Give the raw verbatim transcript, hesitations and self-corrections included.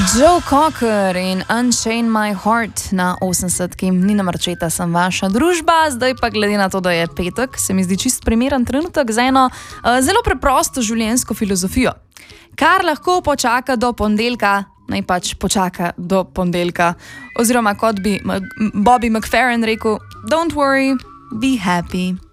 Joe Cocker in Unchain My Heart na osemdesetki. Nina Marčeta sem vaša družba, zdaj pa glede na to, da je petek, se mi zdi čist primeren trenutek za eno uh, zelo preprosto življenjsko filozofijo. Kar lahko počaka do ponedeljka, naj pač počaka do ponedeljka. Oziroma, kot bi Bobby McFerrin rekel, don't worry, be happy.